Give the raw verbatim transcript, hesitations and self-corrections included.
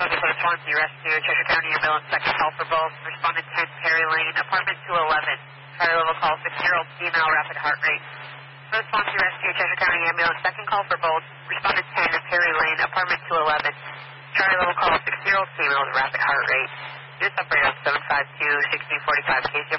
Southwest Swansea Rescue, Cheshire County Ambulance, second call for both. Respondent ten, Perry Lane, apartment two eleven. Charlie level call, six-year-old female, rapid heart rate. Southwest Swansea Rescue, Cheshire County Ambulance, second call for both. Respondent ten, Perry Lane, apartment two eleven. Charlie level call, six-year-old female, rapid heart rate. Units operator on seven five two, sixteen forty-five, K C